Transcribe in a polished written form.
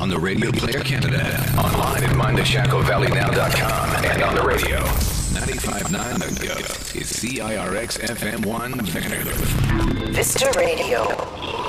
on the Radio Player Canada, online at mindtheshacovalleynow.com, and on the radio. 95.9 The Go is CIRX FM 1 Vancouver. Vista Radio.